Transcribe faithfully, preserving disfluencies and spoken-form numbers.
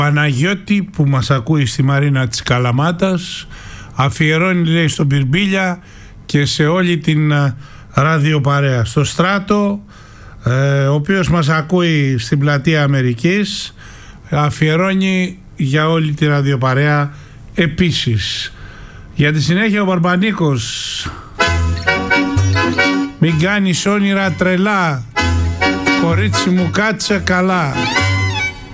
Παναγιώτη που μας ακούει στη Μαρίνα της Καλαμάτας, αφιερώνει λέει στον Πυρμπίλια και σε όλη την ραδιοπαρέα. Στο Στράτο, ε, ο οποίος μας ακούει στην πλατεία Αμερικής, αφιερώνει για όλη τη ραδιοπαρέα επίσης. Για τη συνέχεια ο Μπαρμπανίκος. Μην κάνεις όνειρα τρελά, κορίτσι μου κάτσε καλά.